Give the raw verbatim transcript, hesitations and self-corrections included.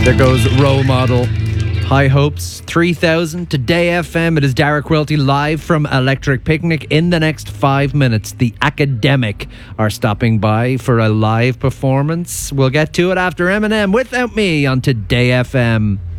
There goes Role Model. High Hopes, three thousand. Today F M, it is Dara Quilty live from Electric Picnic. In the next five minutes, the Academic are stopping by for a live performance. We'll get to it after Eminem, Without Me, on Today F M.